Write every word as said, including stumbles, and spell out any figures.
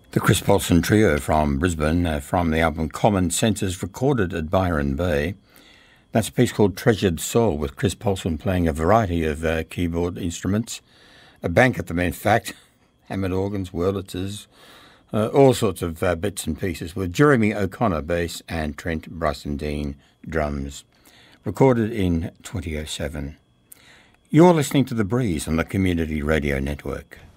The Chris Paulson Trio from Brisbane, uh, from the album Common Senses, recorded at Byron Bay. That's a piece called Treasured Soul, with Chris Paulson playing a variety of uh, keyboard instruments, a bank of them in fact, hammered organs, Wurlitzers, uh, all sorts of uh, bits and pieces, with Jeremy O'Connor bass and Trent Bryson-Dean drums. Recorded in twenty oh seven. You're listening to The Breeze on the Community Radio Network.